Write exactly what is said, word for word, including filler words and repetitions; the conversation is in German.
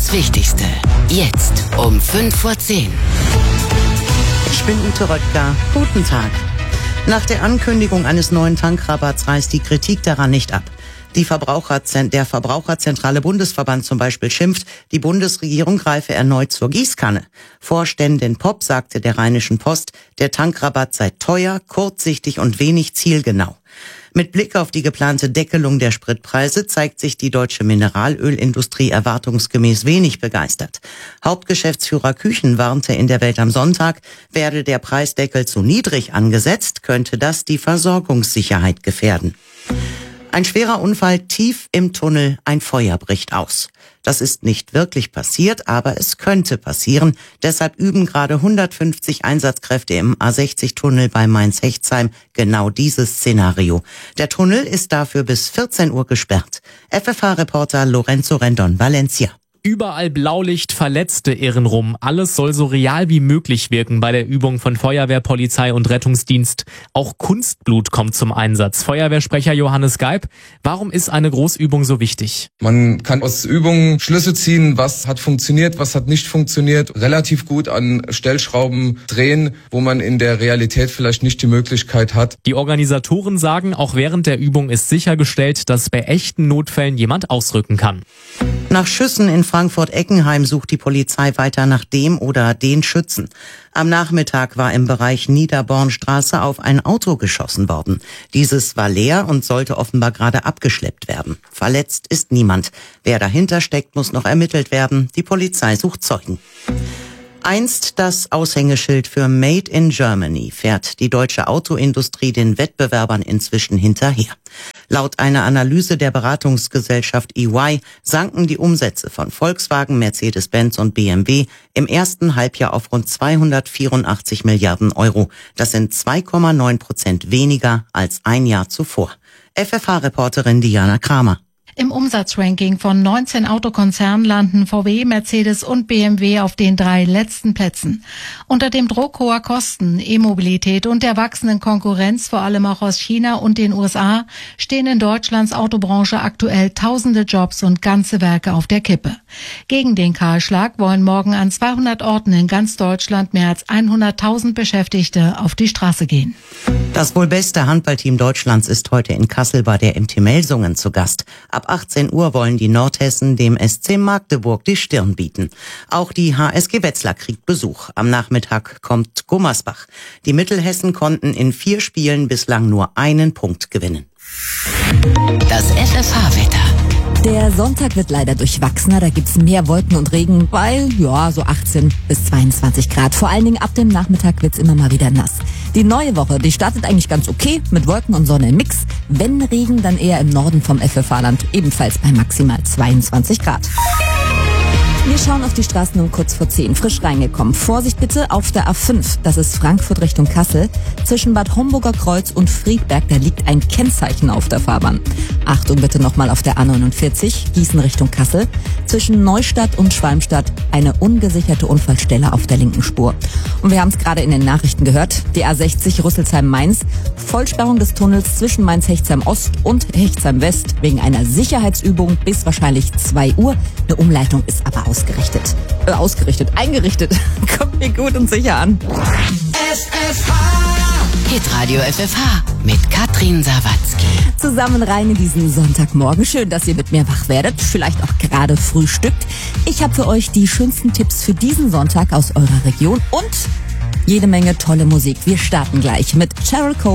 Das Wichtigste. Jetzt um fünf vor zehn. Ich bin Ute Röttger. Guten Tag. Nach der Ankündigung eines neuen Tankrabatts reißt die Kritik daran nicht ab. Die Verbraucherzent- der Verbraucherzentrale Bundesverband zum Beispiel schimpft, die Bundesregierung greife erneut zur Gießkanne. Vorständin Popp sagte der Rheinischen Post, der Tankrabatt sei teuer, kurzsichtig und wenig zielgenau. Mit Blick auf die geplante Deckelung der Spritpreise zeigt sich die deutsche Mineralölindustrie erwartungsgemäß wenig begeistert. Hauptgeschäftsführer Küchen warnte in der Welt am Sonntag, werde der Preisdeckel zu niedrig angesetzt, könnte das die Versorgungssicherheit gefährden. Ein schwerer Unfall tief im Tunnel, ein Feuer bricht aus. Das ist nicht wirklich passiert, aber es könnte passieren. Deshalb üben gerade hundertfünfzig Einsatzkräfte im A sechzig Tunnel bei Mainz-Hechtsheim genau dieses Szenario. Der Tunnel ist dafür bis vierzehn Uhr gesperrt. F F H-Reporter Lorenzo Rendon, Valencia. Überall Blaulicht, Verletzte irren rum. Alles soll so real wie möglich wirken bei der Übung von Feuerwehr, Polizei und Rettungsdienst. Auch Kunstblut kommt zum Einsatz. Feuerwehrsprecher Johannes Geib, warum ist eine Großübung so wichtig? Man kann aus Übungen Schlüsse ziehen, was hat funktioniert, was hat nicht funktioniert. Relativ gut an Stellschrauben drehen, wo man in der Realität vielleicht nicht die Möglichkeit hat. Die Organisatoren sagen, auch während der Übung ist sichergestellt, dass bei echten Notfällen jemand ausrücken kann. Nach Schüssen in Frankfurt-Eckenheim sucht die Polizei weiter nach dem oder den Schützen. Am Nachmittag war im Bereich Niederbornstraße auf ein Auto geschossen worden. Dieses war leer und sollte offenbar gerade abgeschleppt werden. Verletzt ist niemand. Wer dahinter steckt, muss noch ermittelt werden. Die Polizei sucht Zeugen. Einst das Aushängeschild für Made in Germany fährt die deutsche Autoindustrie den Wettbewerbern inzwischen hinterher. Laut einer Analyse der Beratungsgesellschaft E Y sanken die Umsätze von Volkswagen, Mercedes-Benz und B M W im ersten Halbjahr auf rund zweihundertvierundachtzig Milliarden Euro. Das sind zwei Komma neun Prozent weniger als ein Jahr zuvor. F F H-Reporterin Diana Kramer. Im Umsatzranking von neunzehn Autokonzernen landen V W, Mercedes und B M W auf den drei letzten Plätzen. Unter dem Druck hoher Kosten, E-Mobilität und der wachsenden Konkurrenz, vor allem auch aus China und den U S A, stehen in Deutschlands Autobranche aktuell tausende Jobs und ganze Werke auf der Kippe. Gegen den Kahlschlag wollen morgen an zweihundert Orten in ganz Deutschland mehr als hunderttausend Beschäftigte auf die Straße gehen. Das wohl beste Handballteam Deutschlands ist heute in Kassel bei der M T Melsungen zu Gast. Ab achtzehn Uhr wollen die Nordhessen dem S C Magdeburg die Stirn bieten. Auch die H S G Wetzlar kriegt Besuch. Am Nachmittag kommt Gummersbach. Die Mittelhessen konnten in vier Spielen bislang nur einen Punkt gewinnen. Das F F H-Wetter. Der Sonntag wird leider durchwachsener, da gibt's mehr Wolken und Regen, weil, ja, so achtzehn bis zweiundzwanzig Grad. Vor allen Dingen ab dem Nachmittag wird's immer mal wieder nass. Die neue Woche, die startet eigentlich ganz okay, mit Wolken und Sonne im Mix. Wenn Regen, dann eher im Norden vom F F H-Land, ebenfalls bei maximal zweiundzwanzig Grad. Wir schauen auf die Straßen um kurz vor zehn. Frisch reingekommen. Vorsicht bitte auf der A fünf. Das ist Frankfurt Richtung Kassel. Zwischen Bad Homburger Kreuz und Friedberg, da liegt ein Kennzeichen auf der Fahrbahn. Achtung bitte nochmal auf der A neunundvierzig. Gießen Richtung Kassel. Zwischen Neustadt und Schwalmstadt eine ungesicherte Unfallstelle auf der linken Spur. Und wir haben es gerade in den Nachrichten gehört. Die A sechzig Rüsselsheim-Mainz. Vollsperrung des Tunnels zwischen Mainz-Hechtsheim-Ost und Hechtsheim-West wegen einer Sicherheitsübung bis wahrscheinlich zwei Uhr. Eine Umleitung ist aber aus. Ausgerichtet. Äh, ausgerichtet. Eingerichtet. Kommt mir gut und sicher an. F F H. Hitradio F F H mit Katrin Sawatzki. Zusammen rein in diesen Sonntagmorgen. Schön, dass ihr mit mir wach werdet. Vielleicht auch gerade frühstückt. Ich habe für euch die schönsten Tipps für diesen Sonntag aus eurer Region und jede Menge tolle Musik. Wir starten gleich mit Cheryl Cole.